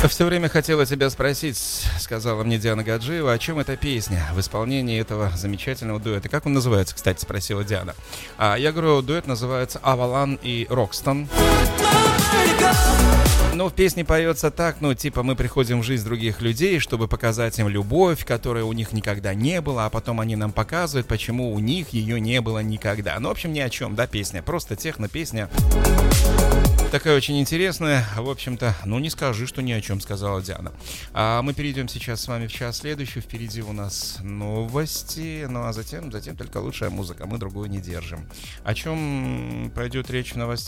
Все время хотела тебя спросить, сказала мне Диана Гаджиева, о чем эта песня в исполнении этого замечательного дуэта. Как он называется, кстати, спросила Диана. Я говорю, дуэт называется «Авалан и Рокстон». Ну, в песне поется так, типа мы приходим в жизнь других людей, чтобы показать им любовь, которой у них никогда не было, а потом они нам показывают, почему у них ее не было никогда. Ну, в общем, ни о чем, да, песня, просто техно-песня. Такая очень интересная, в общем-то, не скажи, что ни о чем, сказала Диана. А мы перейдем сейчас с вами в час следующий, впереди у нас новости, а затем только лучшая музыка, мы другую не держим. О чем пойдет речь в новостях?